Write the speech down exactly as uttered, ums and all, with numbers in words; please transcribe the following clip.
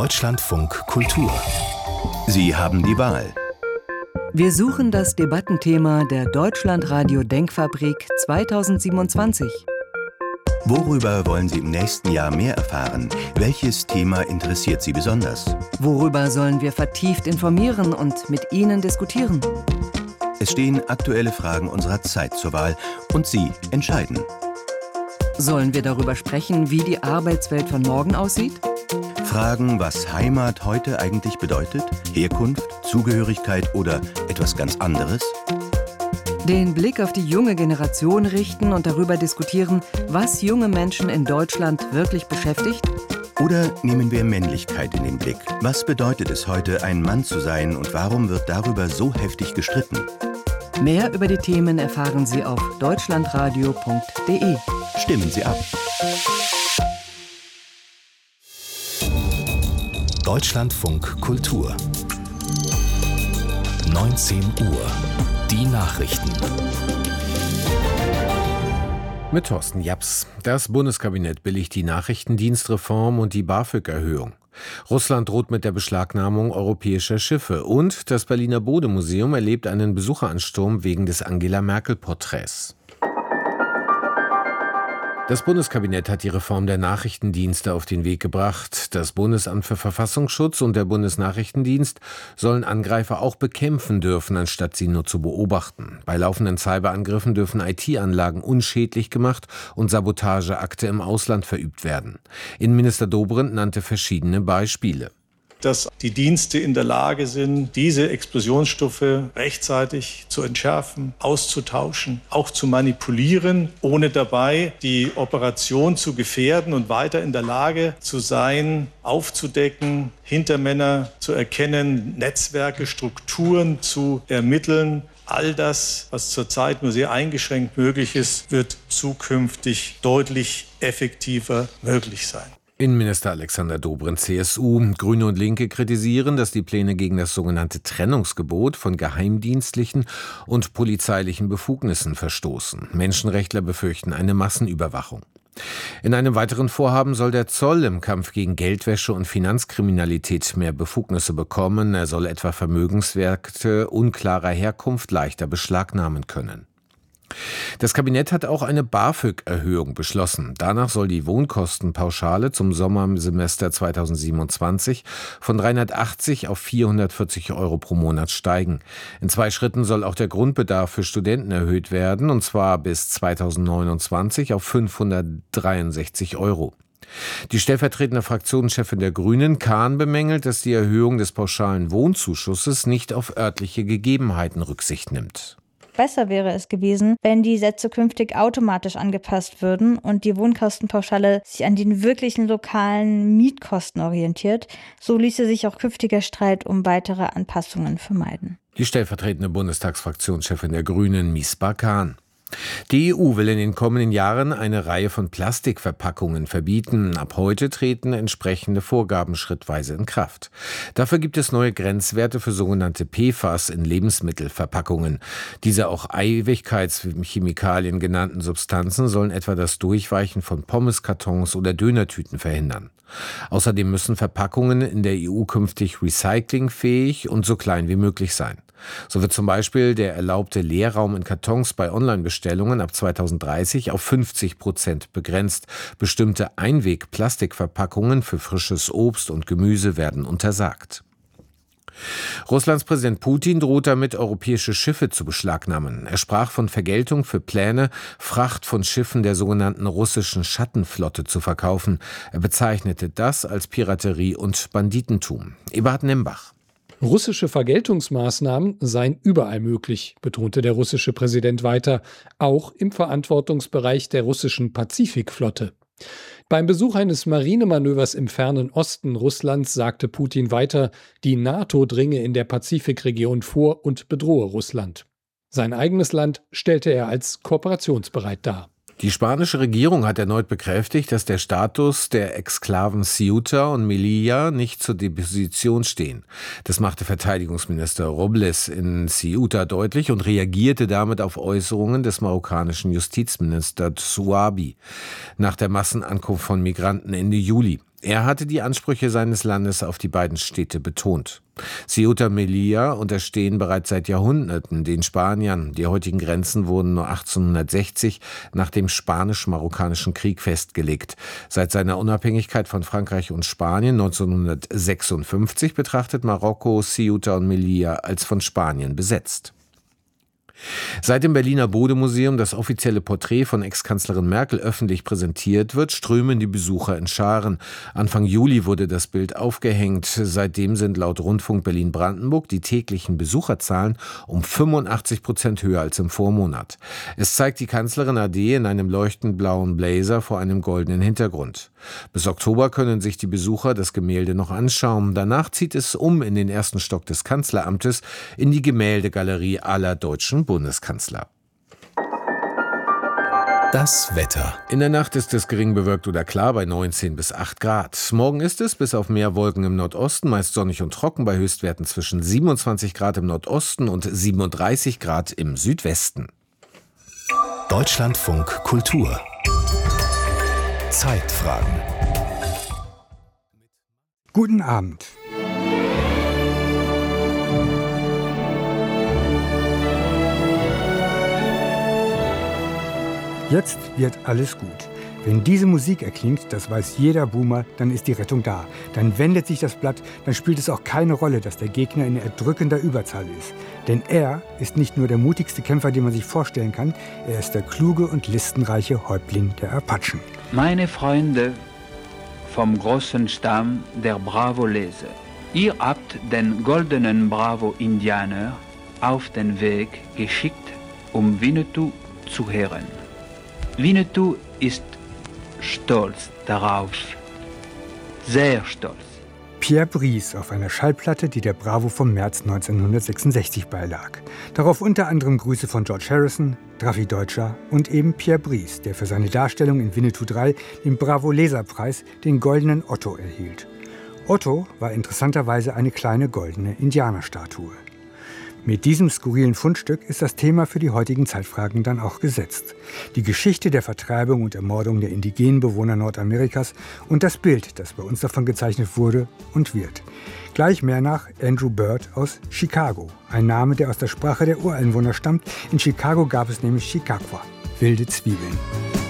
Deutschlandfunk Kultur. Sie haben die Wahl. Wir suchen das Debattenthema der Deutschlandradio Denkfabrik zweitausendsiebenundzwanzig. Worüber wollen Sie im nächsten Jahr mehr erfahren? Welches Thema interessiert Sie besonders? Worüber sollen wir vertieft informieren und mit Ihnen diskutieren? Es stehen aktuelle Fragen unserer Zeit zur Wahl und Sie entscheiden. Sollen wir darüber sprechen, wie die Arbeitswelt von morgen aussieht? Fragen, was Heimat heute eigentlich bedeutet? Herkunft, Zugehörigkeit oder etwas ganz anderes? Den Blick auf die junge Generation richten und darüber diskutieren, was junge Menschen in Deutschland wirklich beschäftigt? Oder nehmen wir Männlichkeit in den Blick? Was bedeutet es heute, ein Mann zu sein und warum wird darüber so heftig gestritten? Mehr über die Themen erfahren Sie auf deutschlandradio punkt de. Stimmen Sie ab. Deutschlandfunk Kultur. neunzehn Uhr. Die Nachrichten. Mit Thorsten Japs. Das Bundeskabinett billigt die Nachrichtendienstreform und die BAföG-Erhöhung. Russland droht mit der Beschlagnahmung europäischer Schiffe und das Berliner Bode-Museum erlebt einen Besucheransturm wegen des Angela-Merkel-Porträts. Das Bundeskabinett hat die Reform der Nachrichtendienste auf den Weg gebracht. Das Bundesamt für Verfassungsschutz und der Bundesnachrichtendienst sollen Angreifer auch bekämpfen dürfen, anstatt sie nur zu beobachten. Bei laufenden Cyberangriffen dürfen I T-Anlagen unschädlich gemacht und Sabotageakte im Ausland verübt werden. Innenminister Dobrindt nannte verschiedene Beispiele. Dass die Dienste in der Lage sind, diese Explosionsstoffe rechtzeitig zu entschärfen, auszutauschen, auch zu manipulieren, ohne dabei die Operation zu gefährden und weiter in der Lage zu sein, aufzudecken, Hintermänner zu erkennen, Netzwerke, Strukturen zu ermitteln. All das, was zurzeit nur sehr eingeschränkt möglich ist, wird zukünftig deutlich effektiver möglich sein. Innenminister Alexander Dobrindt, C S U. Grüne und Linke kritisieren, dass die Pläne gegen das sogenannte Trennungsgebot von geheimdienstlichen und polizeilichen Befugnissen verstoßen. Menschenrechtler befürchten eine Massenüberwachung. In einem weiteren Vorhaben soll der Zoll im Kampf gegen Geldwäsche und Finanzkriminalität mehr Befugnisse bekommen. Er soll etwa Vermögenswerte unklarer Herkunft leichter beschlagnahmen können. Das Kabinett hat auch eine BAföG-Erhöhung beschlossen. Danach soll die Wohnkostenpauschale zum Sommersemester zweitausendsiebenundzwanzig von dreihundertachtzig auf vierhundertvierzig Euro pro Monat steigen. In zwei Schritten soll auch der Grundbedarf für Studenten erhöht werden, und zwar bis zweitausendneunundzwanzig auf fünfhundertdreiundsechzig Euro. Die stellvertretende Fraktionschefin der Grünen, Kahn, bemängelt, dass die Erhöhung des pauschalen Wohnzuschusses nicht auf örtliche Gegebenheiten Rücksicht nimmt. Besser wäre es gewesen, wenn die Sätze künftig automatisch angepasst würden und die Wohnkostenpauschale sich an den wirklichen lokalen Mietkosten orientiert. So ließe sich auch künftiger Streit um weitere Anpassungen vermeiden. Die stellvertretende Bundestagsfraktionschefin der Grünen, Misbah Kahn. Die E U will in den kommenden Jahren eine Reihe von Plastikverpackungen verbieten. Ab heute treten entsprechende Vorgaben schrittweise in Kraft. Dafür gibt es neue Grenzwerte für sogenannte P F A S in Lebensmittelverpackungen. Diese auch Ewigkeitschemikalien genannten Substanzen sollen etwa das Durchweichen von Pommeskartons oder Dönertüten verhindern. Außerdem müssen Verpackungen in der E U künftig recyclingfähig und so klein wie möglich sein. So wird zum Beispiel der erlaubte Leerraum in Kartons bei Online-Bestellungen ab zweitausenddreißig auf fünfzig Prozent begrenzt. Bestimmte Einweg-Plastikverpackungen für frisches Obst und Gemüse werden untersagt. Russlands Präsident Putin droht damit, europäische Schiffe zu beschlagnahmen. Er sprach von Vergeltung für Pläne, Fracht von Schiffen der sogenannten russischen Schattenflotte zu verkaufen. Er bezeichnete das als Piraterie und Banditentum. Eberhard Nembach. Russische Vergeltungsmaßnahmen seien überall möglich, betonte der russische Präsident weiter, auch im Verantwortungsbereich der russischen Pazifikflotte. Beim Besuch eines Marinemanövers im fernen Osten Russlands sagte Putin weiter, die NATO dringe in der Pazifikregion vor und bedrohe Russland. Sein eigenes Land stellte er als kooperationsbereit dar. Die spanische Regierung hat erneut bekräftigt, dass der Status der Exklaven Ceuta und Melilla nicht zur Disposition stehen. Das machte Verteidigungsminister Robles in Ceuta deutlich und reagierte damit auf Äußerungen des marokkanischen Justizministers Zouabi nach der Massenankunft von Migranten Ende Juli. Er hatte die Ansprüche seines Landes auf die beiden Städte betont. Ceuta und Melilla unterstehen bereits seit Jahrhunderten den Spaniern. Die heutigen Grenzen wurden nur achtzehnhundertsechzig nach dem Spanisch-Marokkanischen Krieg festgelegt. Seit seiner Unabhängigkeit von Frankreich und Spanien neunzehnhundertsechsundfünfzig betrachtet Marokko Ceuta und Melilla als von Spanien besetzt. Seit dem Berliner Bode-Museum das offizielle Porträt von Ex-Kanzlerin Merkel öffentlich präsentiert wird, strömen die Besucher in Scharen. Anfang Juli wurde das Bild aufgehängt. Seitdem sind laut Rundfunk Berlin-Brandenburg die täglichen Besucherzahlen um fünfundachtzig Prozent höher als im Vormonat. Es zeigt die Kanzlerin A D in einem leuchtend blauen Blazer vor einem goldenen Hintergrund. Bis Oktober können sich die Besucher das Gemälde noch anschauen. Danach zieht es um in den ersten Stock des Kanzleramtes in die Gemäldegalerie aller deutschen Bundeskanzler. Das Wetter. In der Nacht ist es gering bewölkt oder klar bei neunzehn bis acht Grad. Morgen ist es bis auf mehr Wolken im Nordosten meist sonnig und trocken bei Höchstwerten zwischen siebenundzwanzig Grad im Nordosten und siebenunddreißig Grad im Südwesten. Deutschlandfunk Kultur. Zeitfragen. Guten Abend. Jetzt wird alles gut. Wenn diese Musik erklingt, das weiß jeder Boomer, dann ist die Rettung da. Dann wendet sich das Blatt, dann spielt es auch keine Rolle, dass der Gegner in erdrückender Überzahl ist. Denn er ist nicht nur der mutigste Kämpfer, den man sich vorstellen kann, er ist der kluge und listenreiche Häuptling der Apachen. Meine Freunde vom großen Stamm der Bravo-Leser, ihr habt den goldenen Bravo-Indianer auf den Weg geschickt, um Winnetou zu hören. Winnetou ist stolz darauf, sehr stolz. Pierre Brice auf einer Schallplatte, die der Bravo vom März neunzehnhundertsechsundsechzig beilag. Darauf unter anderem Grüße von George Harrison, Drafi Deutscher und eben Pierre Brice, der für seine Darstellung in Winnetou drei den Bravo-Leserpreis, den Goldenen Otto, erhielt. Otto war interessanterweise eine kleine goldene Indianerstatue. Mit diesem skurrilen Fundstück ist das Thema für die heutigen Zeitfragen dann auch gesetzt. Die Geschichte der Vertreibung und Ermordung der indigenen Bewohner Nordamerikas und das Bild, das bei uns davon gezeichnet wurde und wird. Gleich mehr nach Andrew Bird aus Chicago, ein Name, der aus der Sprache der Ureinwohner stammt. In Chicago gab es nämlich Chicago, wilde Zwiebeln.